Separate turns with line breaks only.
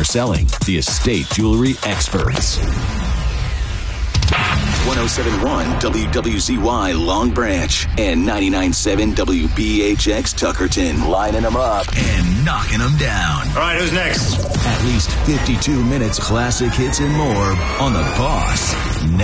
selling. The Estate Jewelry Experts. 107.1 WWZY Long Branch and 99.7 WBHX Tuckerton. Lining them up and knocking them down.
All right, who's next?
At least 52 minutes classic hits and more on The Boss.